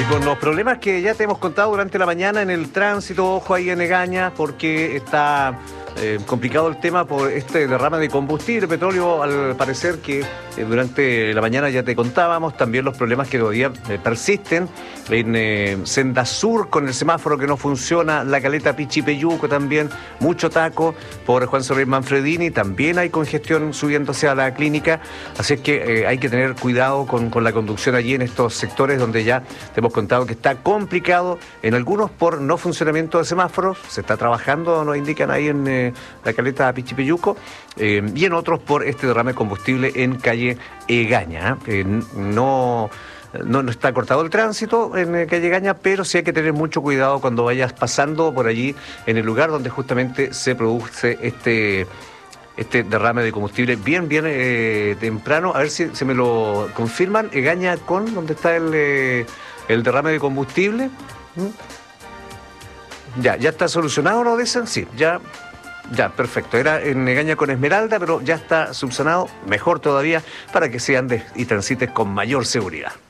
con los problemas que ya te hemos contado durante la mañana en el tránsito, ojo ahí en Egaña, porque está complicado el tema por este derrame de combustible, petróleo, al parecer que durante la mañana ya te contábamos, también los problemas que todavía persisten en Senda Sur con el semáforo que no funciona, la caleta Pichipeyuco también, mucho taco por Juan Soler Manfredini, también hay congestión subiendo hacia la clínica, así es que hay que tener cuidado con la conducción allí en estos sectores donde ya te hemos contado que está complicado, en algunos por no funcionamiento de semáforos, se está trabajando, nos indican ahí en la caleta Pichipeyuco, y en otros por este derrame de combustible en calle Egaña. No está cortado el tránsito en calle Egaña, pero sí hay que tener mucho cuidado cuando vayas pasando por allí en el lugar donde justamente se produce este derrame de combustible bien temprano. A ver si se me lo confirman. Egaña con, ¿dónde está el derrame de combustible? Ya está solucionado, ¿no dicen? Sí, ya, perfecto. Era en Egaña con Esmeralda, pero ya está subsanado, mejor todavía, para que se andes y transites con mayor seguridad.